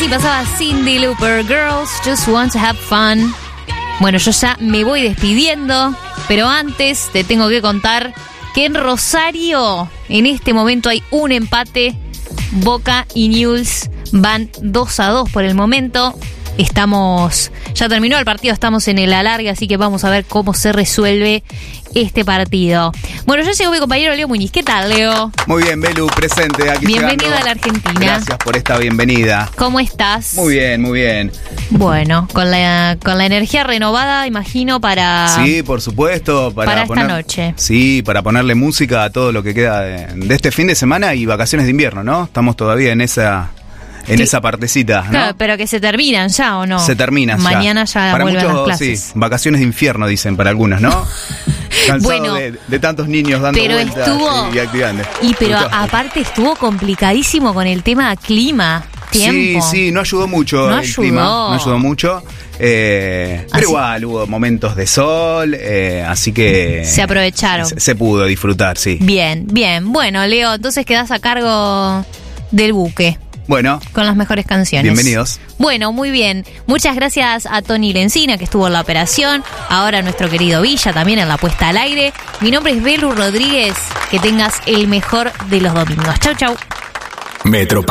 Así pasaba Cyndi Lauper, Girls Just Want to Have Fun. Bueno, yo ya me voy despidiendo, pero antes te tengo que contar que en Rosario en este momento hay un empate. Boca y Newell's van 2-2 por el momento. Ya terminó el partido, estamos en el alargue, así que vamos a ver cómo se resuelve este partido. Bueno, ya llegó mi compañero Leo Muñiz. ¿Qué tal, Leo? Muy bien, Belu, presente aquí. Bienvenido llegando. a la Argentina. Gracias por esta bienvenida. ¿Cómo estás? Muy bien, muy bien. Bueno, con la energía renovada, imagino, para... Sí, por supuesto. Para esta noche. Sí, para ponerle música a todo lo que queda de este fin de semana y vacaciones de invierno, ¿no? Estamos todavía en esa partecita, ¿no? Claro, pero que se terminan ya, ¿o no? Se terminan ya. Mañana ya para vuelven muchos, las clases. Sí, vacaciones de infierno dicen para algunos, ¿no? Cansado Bueno, de tantos niños dando pero vueltas y activando. Pero aparte estuvo complicadísimo con el tema clima, tiempo. Sí, no ayudó mucho el clima. No ayudó mucho. Pero igual hubo momentos de sol, así que... Se aprovecharon. Se pudo disfrutar, sí. Bien. Bueno, Leo, entonces quedás a cargo del buque. Bueno. Con las mejores canciones. Bienvenidos. Bueno, muy bien. Muchas gracias a Tony Lencina, que estuvo en la operación. Ahora a nuestro querido Villa, también en la puesta al aire. Mi nombre es Belu Rodríguez. Que tengas el mejor de los domingos. Chau, chau. Metro